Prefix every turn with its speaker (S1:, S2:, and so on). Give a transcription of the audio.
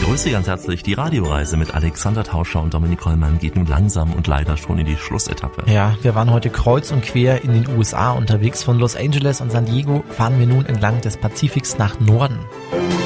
S1: begrüße Sie ganz herzlich. Die Radioreise mit Alexander Tauscher und Dominik Hollmann geht nun langsam und leider schon in die Schlussetappe.
S2: Ja, wir waren heute kreuz und quer in den USA unterwegs. Von Los Angeles und San Diego fahren wir nun entlang des Pazifiks nach Norden.